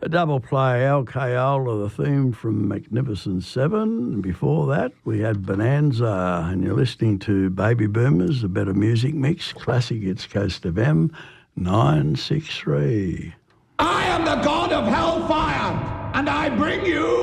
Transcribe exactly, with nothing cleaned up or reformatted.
double play L K Ola, the theme from Magnificent Seven. And before that, we had Bonanza, and you're listening to Baby Boomers, the Better Music Mix, classic It's Coast F M, nine six three. I am the god of hellfire, and I bring you